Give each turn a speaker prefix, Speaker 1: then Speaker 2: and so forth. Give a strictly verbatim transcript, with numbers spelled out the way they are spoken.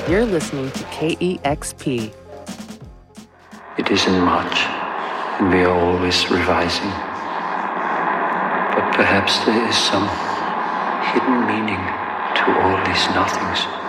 Speaker 1: You're listening to K E X P.
Speaker 2: It isn't much, and we are always revising. But perhaps there is some hidden meaning to all these nothings.